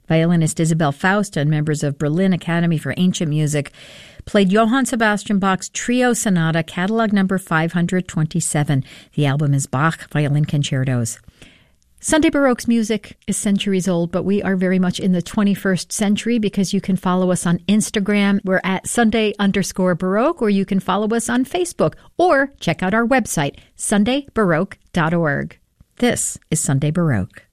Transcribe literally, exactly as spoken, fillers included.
Violinist Isabel Faust and members of Berlin Academy for Ancient Music played Johann Sebastian Bach's Trio Sonata, catalog number five hundred twenty-seven. The album is Bach Violin Concertos. Sunday Baroque's music is centuries old, but we are very much in the twenty-first century because you can follow us on Instagram. We're at Sunday underscore Baroque, or you can follow us on Facebook, or check out our website, sunday baroque dot org. This is Sunday Baroque.